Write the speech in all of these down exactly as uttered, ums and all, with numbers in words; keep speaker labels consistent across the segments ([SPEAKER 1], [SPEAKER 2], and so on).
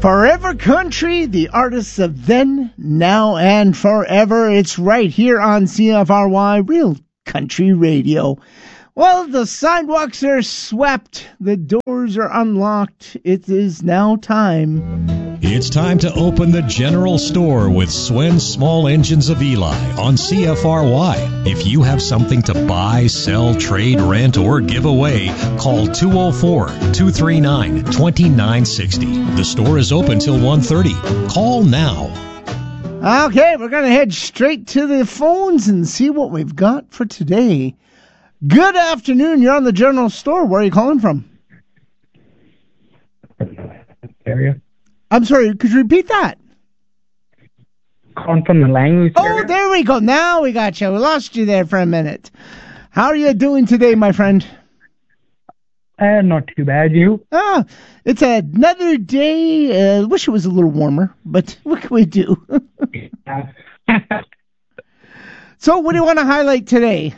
[SPEAKER 1] Forever Country, the artists of then, now, and forever. It's right here on C F R Y, Real Country Radio. Well, the sidewalks are swept, the doors are unlocked. It is now time.
[SPEAKER 2] It's time to open the general store with Swen's Small Engines of Eli on C F R Y. If you have something to buy, sell, trade, rent, or give away, call two oh four, two three nine, two nine six oh. The store is open till one thirty. Call now.
[SPEAKER 1] Okay, we're going to head straight to the phones and see what we've got for today. Good afternoon. You're on the general store. Where are you calling from?
[SPEAKER 3] Area.
[SPEAKER 1] I'm sorry, could you repeat that?
[SPEAKER 3] Calling from the language area.
[SPEAKER 1] Oh, there we go. Now we got you. We lost you there for a minute. How are you doing today, my friend?
[SPEAKER 3] Uh, not too bad. You?
[SPEAKER 1] Ah, it's another day. Uh, wish it was a little warmer, but what can we do? So, what do you want to highlight today?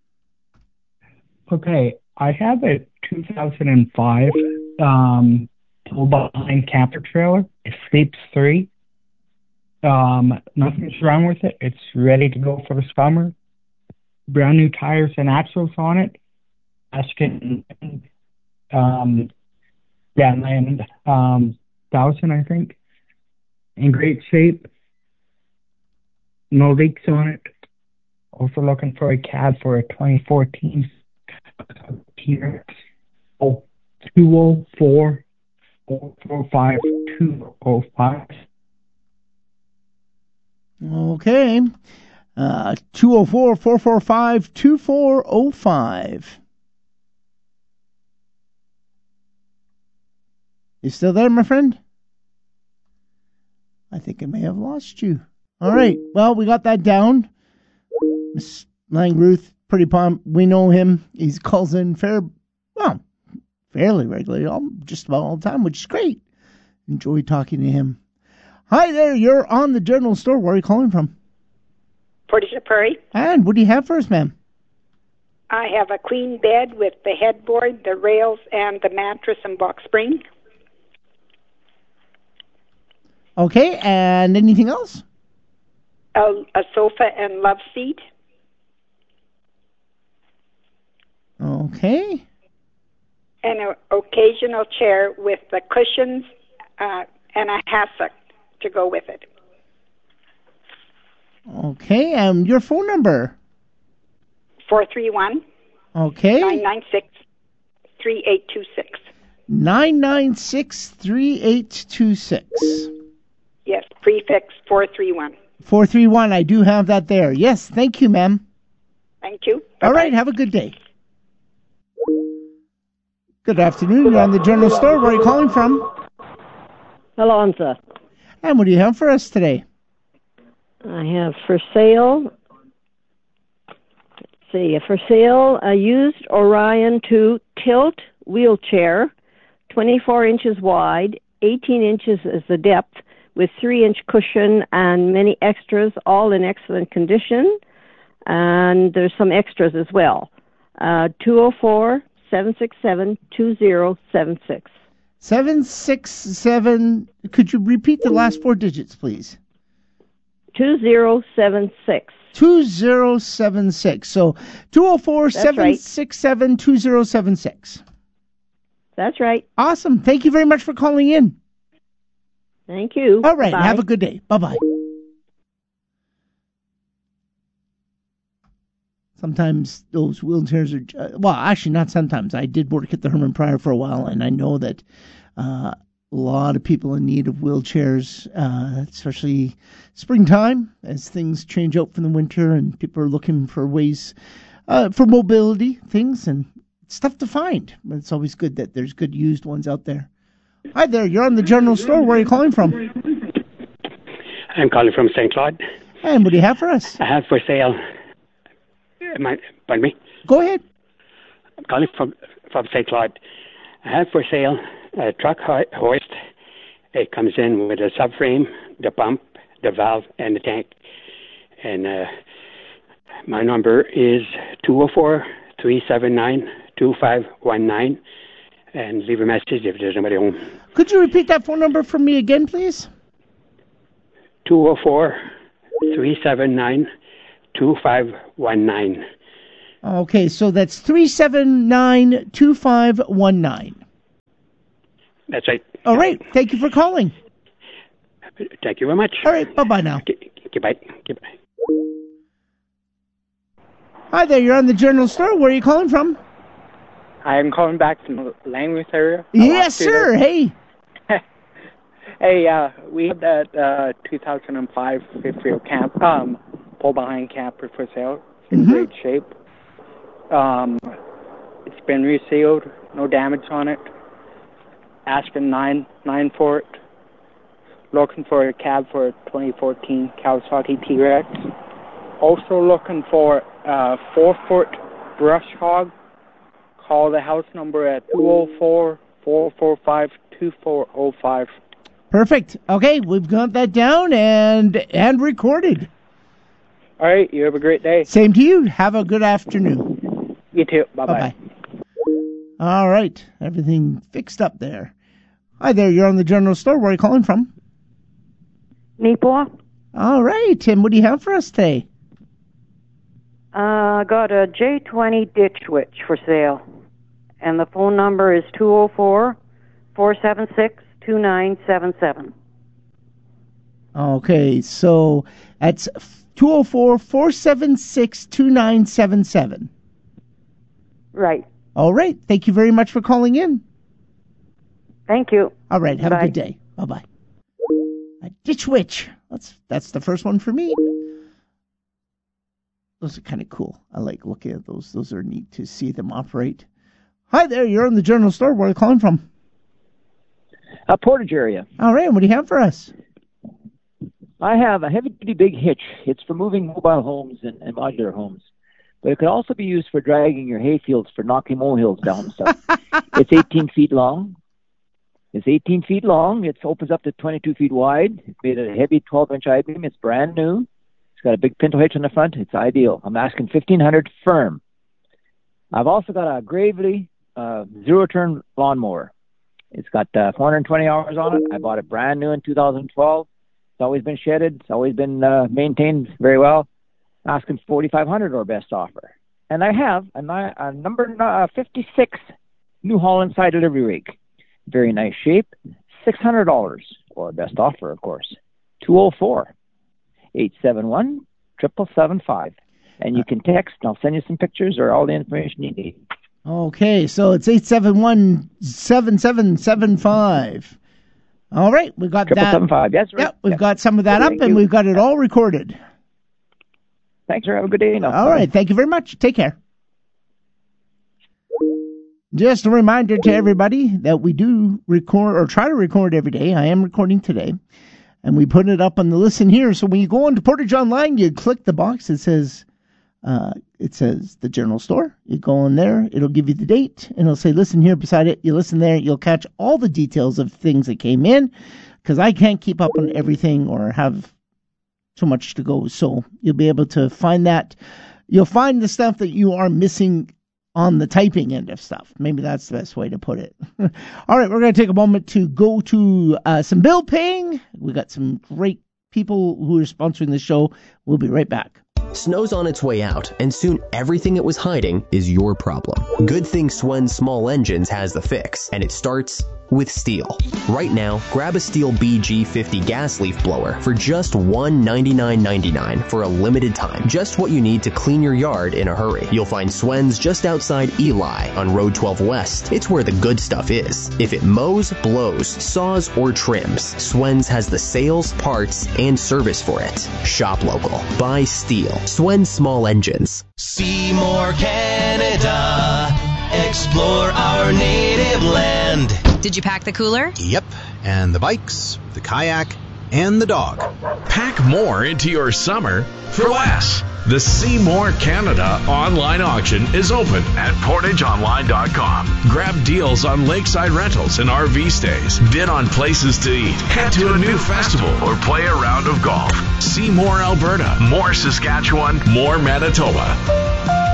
[SPEAKER 3] Okay, I have a two thousand five um, pull-behind camper trailer. It sleeps three. Um, nothing's wrong with it. It's ready to go for the summer. Brand new tires and axles on it. Asking, um, yeah, nine um, thousand, I think. In great shape. No leaks on it. Also looking for a cab for a twenty fourteen. Here, oh, two oh four, four four five, two oh five.
[SPEAKER 1] Okay. Uh, two oh four, four four five, two four oh five. You still there, my friend? I think I may have lost you. All right. Well, we got that down. Miss Langruth. Pretty pumped. We know him. He calls in fair, well, fairly regularly, all, just about all the time, which is great. Enjoy talking to him. Hi there, you're on the general store. Where are you calling from?
[SPEAKER 4] Portage Prairie.
[SPEAKER 1] And what do you have for us, ma'am?
[SPEAKER 4] I have a queen bed with the headboard, the rails, and the mattress and box spring.
[SPEAKER 1] Okay, and anything else?
[SPEAKER 4] A, a sofa and love seat.
[SPEAKER 1] Okay.
[SPEAKER 4] And an occasional chair with the cushions uh, and a hassock to go with it.
[SPEAKER 1] Okay, and um, your phone number?
[SPEAKER 4] four three one,
[SPEAKER 1] okay.
[SPEAKER 4] nine nine six, three eight two six.
[SPEAKER 1] nine nine six, three eight two six.
[SPEAKER 4] Yes, prefix four three one.
[SPEAKER 1] four three one, I do have that there. Yes, thank you, ma'am.
[SPEAKER 4] Thank you. Bye-bye.
[SPEAKER 1] All right, have a good day. Good afternoon. You're on the general store. Where are you calling from?
[SPEAKER 5] Alonza.
[SPEAKER 1] And what do you have for us today?
[SPEAKER 5] I have for sale, let's see, for sale, a used Orion two tilt wheelchair, twenty-four inches wide, eighteen inches is the depth, with three inch cushion and many extras, all in excellent condition. And there's some extras as well. Uh, two oh four, seven six seven, two oh seven six.
[SPEAKER 1] seven six seven. Could you repeat the last four digits, please?
[SPEAKER 5] two oh seven six.
[SPEAKER 1] two oh seven six. So two oh four, seven six seven, two oh seven six.
[SPEAKER 5] That's right.
[SPEAKER 1] Awesome. Thank you very much for calling in.
[SPEAKER 5] Thank you.
[SPEAKER 1] All right.
[SPEAKER 5] Bye.
[SPEAKER 1] Have a good day. Bye-bye. Sometimes those wheelchairs are, well, actually not sometimes. I did work at the Herman Pryor for a while, and I know that uh, a lot of people in need of wheelchairs, uh, especially springtime, as things change out from the winter and people are looking for ways uh, for mobility things, and it's tough to find. But it's always good that there's good used ones out there. Hi there, you're on the general store. Where are you calling from?
[SPEAKER 6] I'm calling from Saint Claude.
[SPEAKER 1] And what do you have for us?
[SPEAKER 6] I have for sale. Am I, pardon me?
[SPEAKER 1] Go ahead.
[SPEAKER 6] I'm calling from, from Saint Claude. I have for sale a truck ho- hoist. It comes in with a subframe, the pump, the valve, and the tank. And uh, my number is two oh four, three seven nine, two five one nine. and leave a message if there's anybody home.
[SPEAKER 1] Could you repeat that phone number for me again, please?
[SPEAKER 6] two oh four, three seven nine, two five one nine.
[SPEAKER 1] Okay, so that's three seven nine, two five one nine.
[SPEAKER 6] That's right.
[SPEAKER 1] All right. Thank you for calling.
[SPEAKER 6] Thank you very much.
[SPEAKER 1] All right. Bye-bye now.
[SPEAKER 6] Goodbye. Goodbye.
[SPEAKER 1] Hi there. You're on the General Store. Where are you calling from?
[SPEAKER 7] I'm calling back from the Langruth area.
[SPEAKER 1] Yes, sir. Hey.
[SPEAKER 7] Hey, uh, we had that uh, two thousand five fifth wheel camp, um, pull behind camper for sale. It's in
[SPEAKER 1] Mm-hmm.
[SPEAKER 7] great shape. Um, it's been resealed, no damage on it. Asking nine nine for it. Looking for a cab for a twenty fourteen Kawasaki T-Rex. Also looking for a four foot brush hog. Call the house number at two oh four, four four five, two four oh five.
[SPEAKER 1] Perfect. Okay, we've got that down and and recorded.
[SPEAKER 7] All right, you have a great day.
[SPEAKER 1] Same to you. Have a good afternoon.
[SPEAKER 7] You too. Bye-bye.
[SPEAKER 1] Bye-bye. All right, everything fixed up there. Hi there, you're on the General Store. Where are you calling from?
[SPEAKER 8] Nipawin.
[SPEAKER 1] All right, Tim, what do you have for us today?
[SPEAKER 8] I uh, got a J twenty Ditch Witch for sale, and the phone number is two oh four, four seven six, two nine seven seven.
[SPEAKER 1] Okay, so that's two oh four, four seven six, two nine seven seven.
[SPEAKER 8] Right.
[SPEAKER 1] All right, thank you very much for calling in.
[SPEAKER 8] Thank you.
[SPEAKER 1] All right, have
[SPEAKER 8] Bye.
[SPEAKER 1] a good day. Bye-bye. A Ditch Witch. That's, that's the first one for me. Those are kind of cool. I like looking at those. Those are neat to see them operate. Hi there, you're in the General Store. Where are you calling from?
[SPEAKER 9] Uh, Portage area.
[SPEAKER 1] All right, what do you have for us?
[SPEAKER 9] I have a heavy-duty big hitch. It's for moving mobile homes and, and modular homes. But it could also be used for dragging your hay fields for knocking molehills down and stuff. It's eighteen feet long. It's eighteen feet long. It opens up to twenty-two feet wide. It's made of a heavy twelve-inch I-beam. It's brand new. It's got a big pinto hitch on the front. It's ideal. I'm asking fifteen hundred dollars firm. I've also got a Gravely uh, zero-turn lawnmower. It's got uh, four hundred twenty hours on it. I bought it brand new in two thousand twelve. It's always been shedded. It's always been uh, maintained very well. Asking forty-five hundred dollars or best offer. And I have a, a number uh, fifty-six New Holland side delivery rig. Very nice shape. six hundred dollars or best offer, of course. two oh four, eight seven one, seven seven seven five. And you can text, and I'll send you some pictures or all the information you need.
[SPEAKER 1] Okay, so it's eight seven one, seven seven seven five. All right, we've got that.
[SPEAKER 9] seven seven five, yes, right.
[SPEAKER 1] Yep, we've
[SPEAKER 9] yes.
[SPEAKER 1] got some of that
[SPEAKER 9] Thank
[SPEAKER 1] up,
[SPEAKER 9] you.
[SPEAKER 1] and we've got it all recorded.
[SPEAKER 9] Thanks, sir. Have a good day. Now.
[SPEAKER 1] All right, thank you very much. Take care. Just a reminder to everybody that we do record or try to record every day. I am recording today, and we put it up on the listen here. So when you go into Portage Online, you click the box that says uh, it says the General Store. You go in there, it'll give you the date, and it'll say listen here beside it. You listen there, you'll catch all the details of things that came in, because I can't keep up on everything or have too much to go. So you'll be able to find that. You'll find the stuff that you are missing on the typing end of stuff. Maybe that's the best way to put it. All right, we're going to take a moment to go to uh, some bill paying. We got some great people who are sponsoring the show. We'll be right back.
[SPEAKER 10] Snow's on its way out, and soon everything it was hiding is your problem. Good thing Swen Small Engines has the fix, and it starts with STIHL. Right now, grab a STIHL B G fifty gas leaf blower for just one hundred ninety-nine ninety-nine for a limited time. Just what you need to clean your yard in a hurry. You'll find Swen's just outside Eli on Road twelve West. It's where the good stuff is. If it mows, blows, saws, or trims, Swen's has the sales, parts, and service for it. Shop local. Buy STIHL. Swen Small Engines.
[SPEAKER 11] See more Canada. Explore our native land.
[SPEAKER 12] Did you pack the cooler?
[SPEAKER 13] Yep, and the bikes, the kayak, and the dog.
[SPEAKER 2] Pack more into your summer for less. The See More Canada online auction is open at portage online dot com. Grab deals on lakeside rentals and R V stays. Bid on places to eat. Head to a new festival or play a round of golf. See more Alberta, more Saskatchewan, more Manitoba.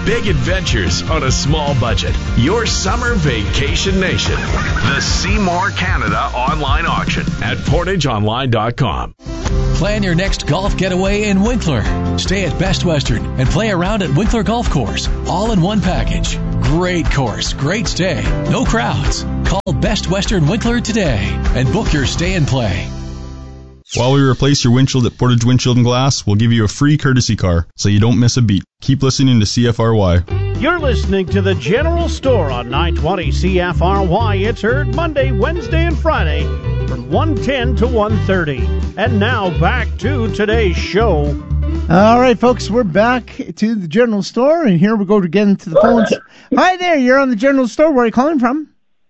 [SPEAKER 12] big adventures on a small budget. Your summer vacation nation. The Seymour Canada online auction at portage online dot com.
[SPEAKER 14] Plan your next golf getaway in Winkler. Stay at Best Western and play around at Winkler Golf Course. All in one package. Great course, great stay, no crowds. Call Best Western Winkler today and book your stay and play.
[SPEAKER 15] While we replace your windshield at Portage Windshield and Glass, we'll give you a free courtesy car so you don't miss a beat. Keep listening to C F R Y.
[SPEAKER 16] You're listening to The General Store on nine twenty C F R Y. It's heard Monday, Wednesday, and Friday from one ten to one thirty. And now back to today's show.
[SPEAKER 1] All right, folks, we're back to the General Store, and here we go again to the phones. Hi there, you're on the General Store. Where are you calling from?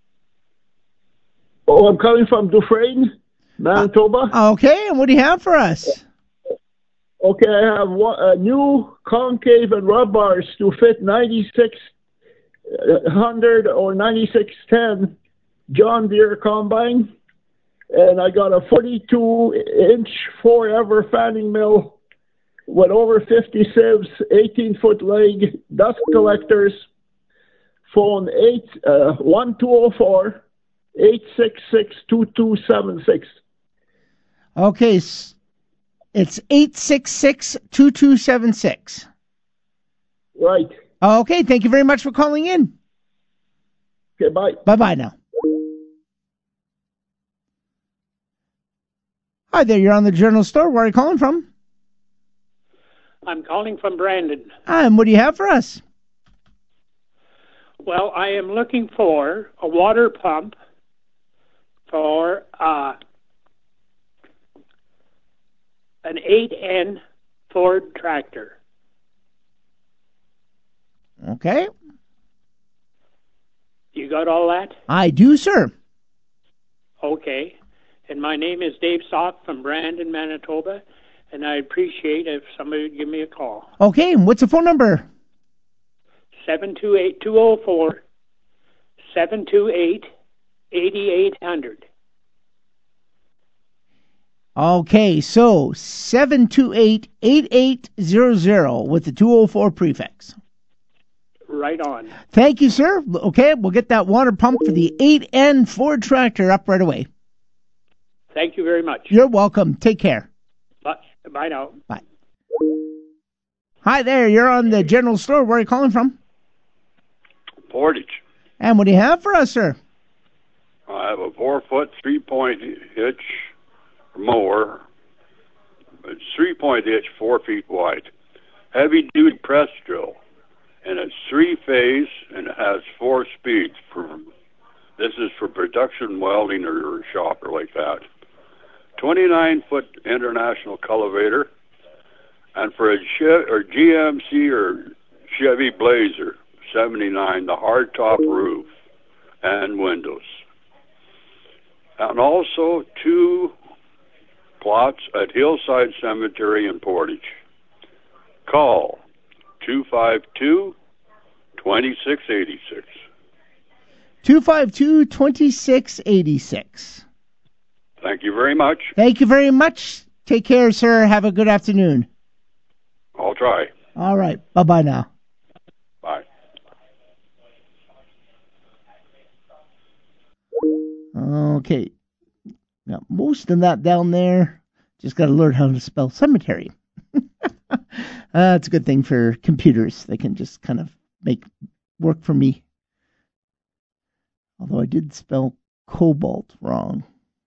[SPEAKER 17] Oh, I'm calling from Dufresne, Manitoba.
[SPEAKER 1] Uh, okay, and what do you have for us?
[SPEAKER 17] Okay, I have one, a new concave and rub bars to fit ninety-six hundred or ninety-six ten John Deere combine, and I got a forty-two inch forever fanning mill with over fifty sieves, eighteen foot leg, dust collectors, phone eight uh, one two zero four eight six six two two seven six.
[SPEAKER 1] Okay, it's eight six six two two seven six.
[SPEAKER 17] Right.
[SPEAKER 1] Okay, thank you very much for calling in.
[SPEAKER 17] Okay, bye.
[SPEAKER 1] Bye-bye now. Hi there, you're on the General Store. Where are you calling from?
[SPEAKER 18] I'm calling from Brandon.
[SPEAKER 1] Hi, and what do you have for us?
[SPEAKER 18] Well, I am looking for a water pump for uh, an eight N Ford tractor.
[SPEAKER 1] Okay.
[SPEAKER 18] You got all that?
[SPEAKER 1] I do, sir.
[SPEAKER 18] Okay. And my name is Dave Sock from Brandon, Manitoba, and I'd appreciate if somebody would give me a call.
[SPEAKER 1] Okay, and what's the phone number?
[SPEAKER 18] seven two eight, two oh four, seven two eight, eight eight hundred.
[SPEAKER 1] Okay, so seven two eight, eight eight hundred with the two oh four prefix.
[SPEAKER 18] Right on.
[SPEAKER 1] Thank you, sir. Okay, we'll get that water pump for the eight N Ford tractor up right away.
[SPEAKER 18] Thank you very much.
[SPEAKER 1] You're welcome. Take care.
[SPEAKER 18] Bye, Bye now.
[SPEAKER 1] Bye. Hi there, you're on the General Store. Where are you calling from?
[SPEAKER 19] Portage.
[SPEAKER 1] And what do you have for us, sir?
[SPEAKER 19] I have a four-foot, three-point hitch mower. It's three-point hitch, four feet wide. Heavy-duty press drill. And it's three-phase, and it has four speeds. For This is for production welding or, or shop or like that. twenty-nine foot international cultivator. And for a Che- or G M C or Chevy Blazer, seventy-nine, the hardtop roof and windows. And also two plots at Hillside Cemetery in Portage. Call two five two, two six eight six.
[SPEAKER 1] two five two, two six eight six.
[SPEAKER 19] Thank you very much.
[SPEAKER 1] Thank you very much. Take care, sir. Have a good afternoon.
[SPEAKER 19] I'll try.
[SPEAKER 1] All right. Bye-bye now.
[SPEAKER 19] Bye.
[SPEAKER 1] Okay. Got most of that down there. Just got to learn how to spell cemetery. uh, it's a good thing for computers. They can just kind of make work for me. Although I did spell cobalt wrong.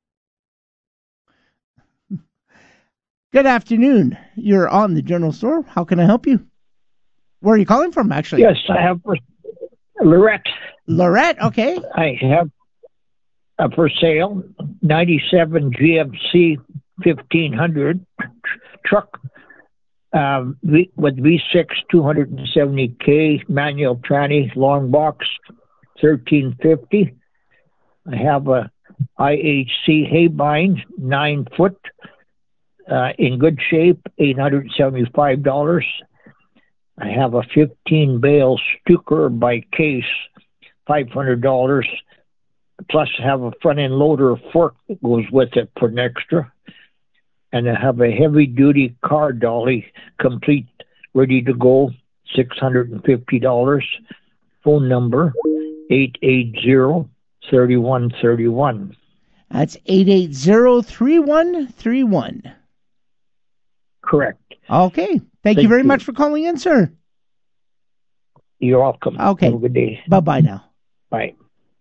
[SPEAKER 1] Good afternoon. You're on the General Store. How can I help you? Where are you calling from, actually?
[SPEAKER 20] Yes, I have for Lorette.
[SPEAKER 1] Lorette, okay.
[SPEAKER 20] I have uh, for sale ninety-seven G M C fifteen hundred truck uh, v, with V six two seventy K manual tranny long box thirteen fifty. I have a I H C Haybind nine foot. Uh, in good shape, eight hundred seventy-five dollars. I have a fifteen bale Stuker by case, five hundred dollars. Plus, I have a front end loader fork that goes with it for an extra. And I have a heavy duty car dolly, complete, ready to go, six hundred fifty dollars. Phone number eight eight zero, three one three one.
[SPEAKER 1] That's eight eight zero, three one three one.
[SPEAKER 20] Correct.
[SPEAKER 1] Okay. Thank,
[SPEAKER 20] Thank
[SPEAKER 1] you very
[SPEAKER 20] you.
[SPEAKER 1] much for calling in, sir.
[SPEAKER 20] You're welcome.
[SPEAKER 1] Okay.
[SPEAKER 20] Have a good day.
[SPEAKER 1] Bye-bye now.
[SPEAKER 20] Bye.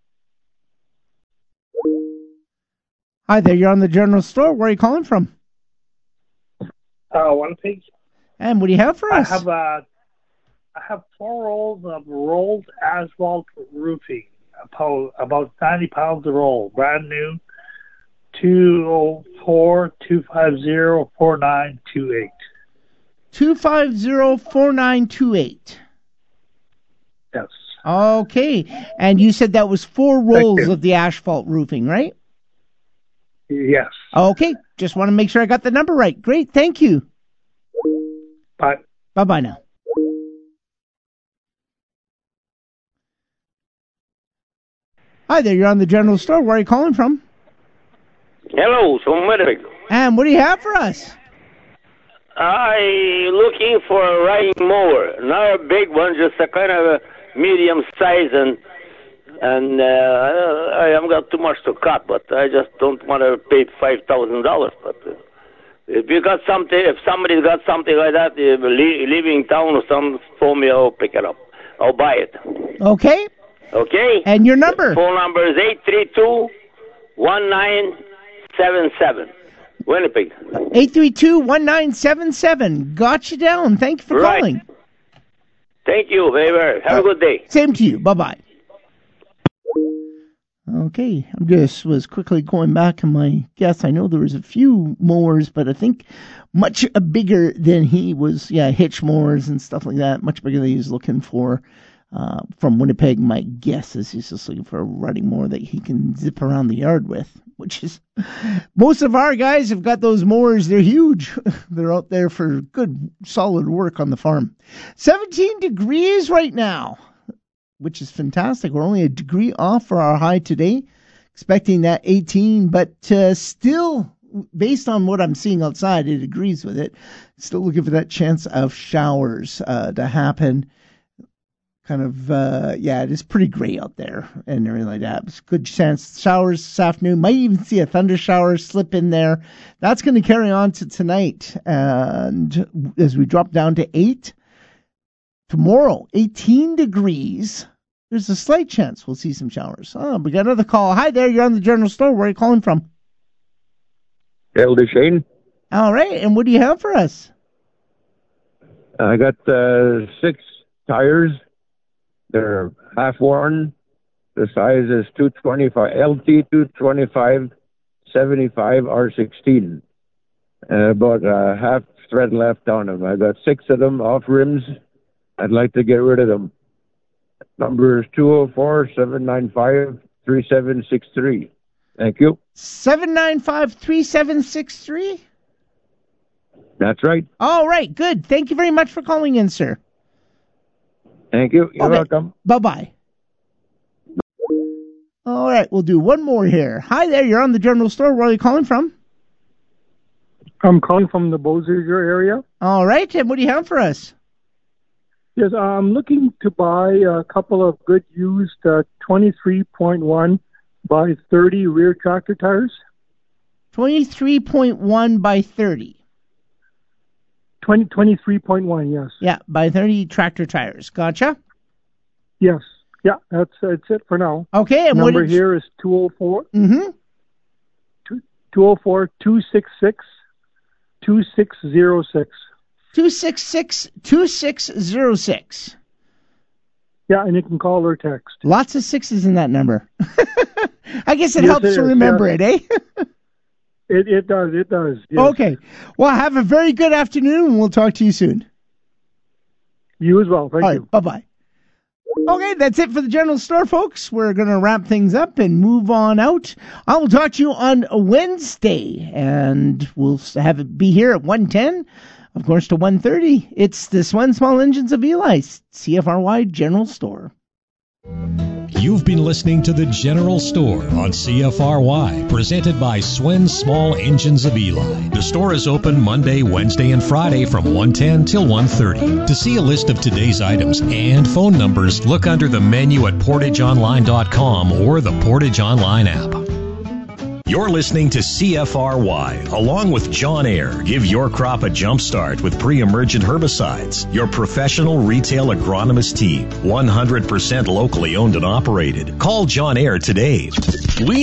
[SPEAKER 1] Hi there. You're on the general store. Where are you calling from?
[SPEAKER 21] Uh, one page.
[SPEAKER 1] And what do you have for us?
[SPEAKER 21] I have uh, I have four rolls of rolled asphalt roofing, about about ninety pounds a roll, brand new. Two oh four two five zero four nine two eight.
[SPEAKER 1] Two five zero four nine two eight.
[SPEAKER 21] Yes.
[SPEAKER 1] Okay. And you said that was four rolls
[SPEAKER 21] you.
[SPEAKER 1] of the asphalt roofing, right?
[SPEAKER 21] Yes.
[SPEAKER 1] Okay. Just want to make sure I got the number right. Great. Thank you.
[SPEAKER 21] Bye.
[SPEAKER 1] Bye-bye now. Hi there. You're on the general store. Where are you calling from?
[SPEAKER 22] Hello, from Winnipeg.
[SPEAKER 1] And what do you have for us?
[SPEAKER 22] I looking for a riding mower, not a big one, just a kind of a medium size, and and uh, I haven't got too much to cut, but I just don't want to pay five thousand dollars. But uh, if you got something, if somebody's got something like that, if le- leaving town or something for me, I'll pick it up. I'll buy it.
[SPEAKER 1] Okay.
[SPEAKER 22] Okay.
[SPEAKER 1] And your number?
[SPEAKER 22] Phone number is eight three two one nine seven seven. Winnipeg.
[SPEAKER 1] eight three two, one nine seven seven. Got you down. Thank you for
[SPEAKER 22] Right.
[SPEAKER 1] calling.
[SPEAKER 22] Thank you, very Have a good day.
[SPEAKER 1] Same to you. Bye-bye. Okay, I'm just was quickly going back on my guess. I know there was a few mowers, but I think much bigger than he was. Yeah, hitch mowers and stuff like that. Much bigger than he was looking for. Uh, from Winnipeg, my guess is he's just looking for a riding mower that he can zip around the yard with, which is, most of our guys have got those mowers. They're huge. They're out there for good, solid work on the farm. seventeen degrees right now, which is fantastic. We're only a degree off for our high today, expecting that eighteen, but uh, still, based on what I'm seeing outside, it agrees with it. Still looking for that chance of showers uh, to happen. Kind of, uh, yeah, it is pretty gray out there and everything like that. It's good chance showers this afternoon. Might even see a thunder shower slip in there. That's going to carry on to tonight. And as we drop down to eight, tomorrow, eighteen degrees. There's a slight chance we'll see some showers. Oh, we got another call. Hi there, you're on the general store. Where are you calling from?
[SPEAKER 23] Elder Shane.
[SPEAKER 1] All right, and what do you have for us?
[SPEAKER 23] I got uh, six tires. They're half worn. The size is two twenty-five, L T two twenty-five, seventy-five R sixteen. Uh, about a half thread left on them. I got six of them off rims. I'd like to get rid of them. Number is two oh four, seven nine five, three seven six three. Thank you.
[SPEAKER 1] seven nine five, three seven six three?
[SPEAKER 23] That's right.
[SPEAKER 1] All right, good. Thank you very much for calling in, sir.
[SPEAKER 23] Thank you. You're
[SPEAKER 1] Okay.
[SPEAKER 23] welcome.
[SPEAKER 1] Bye-bye. All right, we'll do one more here. Hi there, you're on the general store. Where are you calling from?
[SPEAKER 21] I'm calling from the Beausejour area.
[SPEAKER 1] All right, and what do you have for us?
[SPEAKER 21] Yes, I'm looking to buy a couple of good used uh, twenty-three point one by thirty rear tractor tires.
[SPEAKER 1] twenty-three point one by thirty.
[SPEAKER 21] twenty, twenty-three point one, yes.
[SPEAKER 1] Yeah, by thirty tractor tires. Gotcha.
[SPEAKER 21] Yes. Yeah, that's that's it for now.
[SPEAKER 1] Okay, and what
[SPEAKER 21] number
[SPEAKER 1] did you-
[SPEAKER 21] here is two oh four.
[SPEAKER 1] Mm-hmm.
[SPEAKER 21] two oh four, two six six, two six zero six.
[SPEAKER 1] two six six, two six zero six.
[SPEAKER 21] Yeah, and you can call or text.
[SPEAKER 1] Lots of sixes in that number. I guess it
[SPEAKER 21] Yes,
[SPEAKER 1] helps
[SPEAKER 21] it
[SPEAKER 1] to
[SPEAKER 21] is,
[SPEAKER 1] remember
[SPEAKER 21] yeah.
[SPEAKER 1] it, eh?
[SPEAKER 21] It it does, it does. Yes.
[SPEAKER 1] Okay. Well, have a very good afternoon, and we'll talk to you soon.
[SPEAKER 21] You as well. Thank
[SPEAKER 1] All
[SPEAKER 21] you.
[SPEAKER 1] right, bye-bye. Okay, that's it for the general store, folks. We're going to wrap things up and move on out. I will talk to you on Wednesday, and we'll have it be here at one ten, of course, to one thirty. It's the Swen Small Engines of Eli, C F R Y General Store.
[SPEAKER 2] You've been listening to The General Store on C F R Y, presented by Swen Small Engines of Eli. The store is open Monday, Wednesday, and Friday from one ten till one thirty. To see a list of today's items and phone numbers, look under the menu at portage online dot com or the Portage Online app. You're listening to C F R Y, along with John Ayer. Give your crop a jump start with pre-emergent herbicides. Your professional retail agronomist team, one hundred percent locally owned and operated. Call John Ayer today. We